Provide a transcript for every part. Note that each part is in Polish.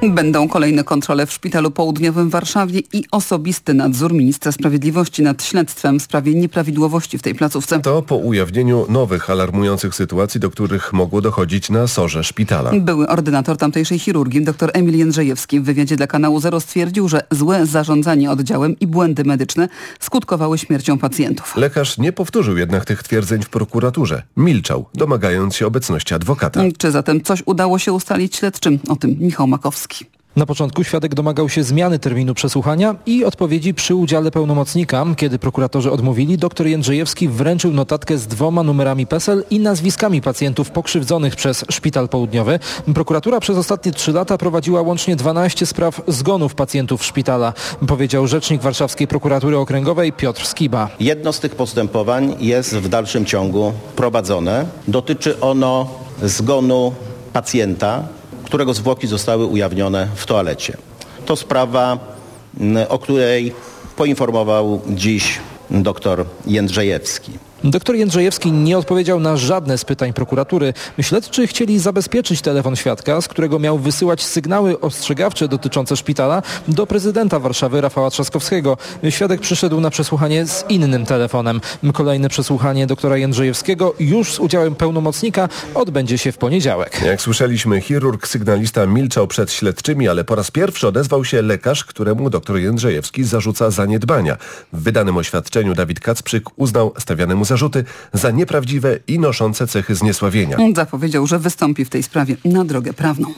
Będą kolejne kontrole w Szpitalu Południowym w Warszawie i osobisty nadzór ministra sprawiedliwości nad śledztwem w sprawie nieprawidłowości w tej placówce. To po ujawnieniu nowych alarmujących sytuacji, do których mogło dochodzić na SOR-ze szpitala. Były ordynator tamtejszej chirurgii, dr Emil Jędrzejewski, w wywiadzie dla Kanału Zero stwierdził, że złe zarządzanie oddziałem i błędy medyczne skutkowały śmiercią pacjentów. Lekarz nie powtórzył jednak tych twierdzeń w prokuraturze. Milczał, domagając się obecności adwokata. Czy zatem coś udało się ustalić śledczym? O tym Michał Makowski. Na początku świadek domagał się zmiany terminu przesłuchania i odpowiedzi przy udziale pełnomocnika. Kiedy prokuratorzy odmówili, dr Jędrzejewski wręczył notatkę z 2 numerami PESEL i nazwiskami pacjentów pokrzywdzonych przez Szpital Południowy. Prokuratura przez ostatnie 3 lata prowadziła łącznie 12 spraw zgonów pacjentów szpitala, powiedział rzecznik Warszawskiej Prokuratury Okręgowej Piotr Skiba. Jedno z tych postępowań jest w dalszym ciągu prowadzone. Dotyczy ono zgonu pacjenta, którego zwłoki zostały ujawnione w toalecie. To sprawa, o której poinformował dziś dr Jędrzejewski. Doktor Jędrzejewski nie odpowiedział na żadne z pytań prokuratury. Śledczy chcieli zabezpieczyć telefon świadka, z którego miał wysyłać sygnały ostrzegawcze dotyczące szpitala do prezydenta Warszawy Rafała Trzaskowskiego. Świadek przyszedł na przesłuchanie z innym telefonem. Kolejne przesłuchanie doktora Jędrzejewskiego już z udziałem pełnomocnika odbędzie się w poniedziałek. Jak słyszeliśmy, chirurg sygnalista milczał przed śledczymi, ale po raz pierwszy odezwał się lekarz, któremu dr Jędrzejewski zarzuca zaniedbania. W wydanym oświadczeniu Dawid Kacprzyk uznał stawianemu zarzuty za nieprawdziwe i noszące cechy zniesławienia. Zapowiedział, że wystąpi w tej sprawie na drogę prawną.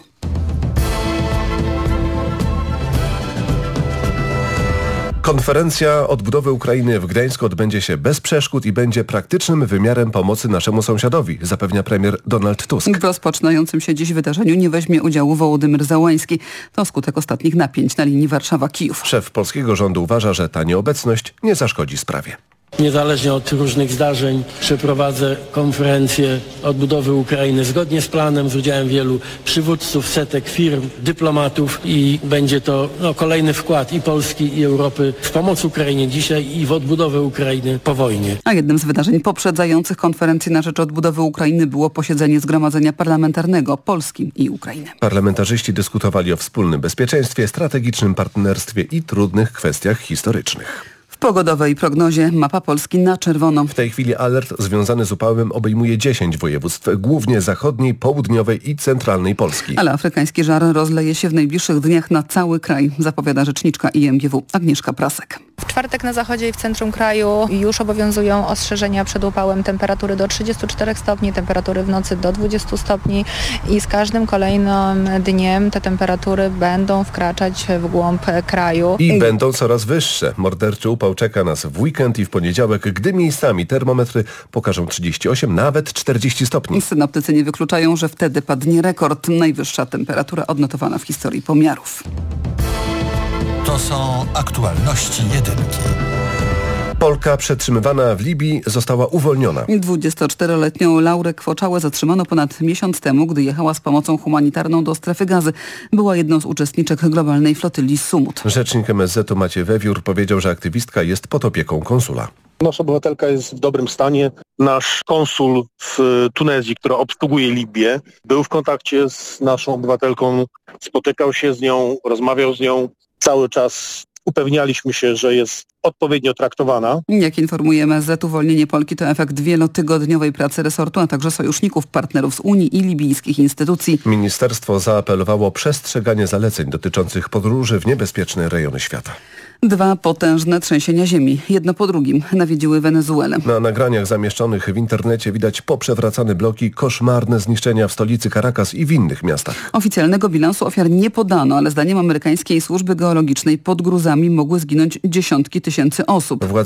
Konferencja odbudowy Ukrainy w Gdańsku odbędzie się bez przeszkód i będzie praktycznym wymiarem pomocy naszemu sąsiadowi, zapewnia premier Donald Tusk. W rozpoczynającym się dziś wydarzeniu nie weźmie udziału Wołodymyr Zełański. To skutek ostatnich napięć na linii Warszawa-Kijów. Szef polskiego rządu uważa, że ta nieobecność nie zaszkodzi sprawie. Niezależnie od różnych zdarzeń przeprowadzę konferencję odbudowy Ukrainy zgodnie z planem, z udziałem wielu przywódców, setek firm, dyplomatów i będzie to kolejny wkład i Polski, i Europy w pomoc Ukrainie dzisiaj i w odbudowę Ukrainy po wojnie. A jednym z wydarzeń poprzedzających konferencję na rzecz odbudowy Ukrainy było posiedzenie Zgromadzenia Parlamentarnego Polski i Ukrainy. Parlamentarzyści dyskutowali o wspólnym bezpieczeństwie, strategicznym partnerstwie i trudnych kwestiach historycznych. W pogodowej prognozie mapa Polski na czerwono. W tej chwili alert związany z upałem obejmuje 10 województw, głównie zachodniej, południowej i centralnej Polski. Ale afrykański żar rozleje się w najbliższych dniach na cały kraj, zapowiada rzeczniczka IMGW Agnieszka Prasek. W czwartek na zachodzie i w centrum kraju już obowiązują ostrzeżenia przed upałem, temperatury do 34 stopni, temperatury w nocy do 20 stopni i z każdym kolejnym dniem te temperatury będą wkraczać w głąb kraju. I będą coraz wyższe. Morderczy upał czeka nas w weekend i w poniedziałek, gdy miejscami termometry pokażą 38, nawet 40 stopni. Synoptycy nie wykluczają, że wtedy padnie rekord. Najwyższa temperatura odnotowana w historii pomiarów. To są aktualności jedynki. Polka przetrzymywana w Libii została uwolniona. 24-letnią Laurę Kwoczałę zatrzymano ponad miesiąc temu, gdy jechała z pomocą humanitarną do strefy Gazy. Była jedną z uczestniczek globalnej flotyli Sumut. Rzecznik MSZ-u Maciej Wewiór powiedział, że aktywistka jest pod opieką konsula. Nasza obywatelka jest w dobrym stanie. Nasz konsul w Tunezji, który obsługuje Libię, był w kontakcie z naszą obywatelką, spotykał się z nią, rozmawiał z nią. Cały czas upewnialiśmy się, że jest odpowiednio traktowana. Jak informuje MSZ, uwolnienie Polki to efekt wielotygodniowej pracy resortu, a także sojuszników, partnerów z Unii i libijskich instytucji. Ministerstwo zaapelowało o przestrzeganie zaleceń dotyczących podróży w niebezpieczne rejony świata. 2 potężne trzęsienia ziemi, jedno po drugim, nawiedziły Wenezuelę. Na nagraniach zamieszczonych w internecie widać poprzewracane bloki, koszmarne zniszczenia w stolicy Caracas i w innych miastach. Oficjalnego bilansu ofiar nie podano, ale zdaniem amerykańskiej służby geologicznej pod gruzami mogły zginąć dziesiątki tysięcy osób. Władze